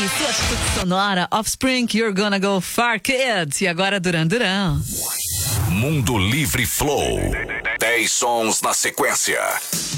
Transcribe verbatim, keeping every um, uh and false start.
sua atitude sonora, Offspring, You're Gonna Go Far, Kids. E agora Duran Duran. Mundo Livre Flow. dez sons na sequência.